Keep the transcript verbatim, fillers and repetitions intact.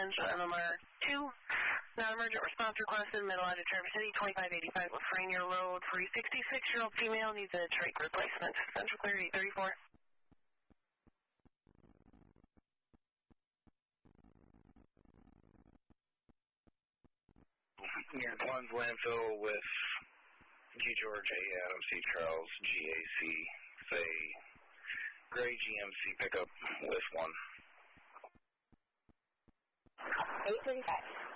residential M M R two. Non-emergent response requested, Middle out of Traverse City, twenty-five eighty-five Lafreniere Road for a sixty-six-year-old female needs a trach replacement. Central clear eight thirty-four. Near Glenn's landfill with G. George A. Adam C. Charles G A C. Say gray G M C pickup with one. eight thirty-five.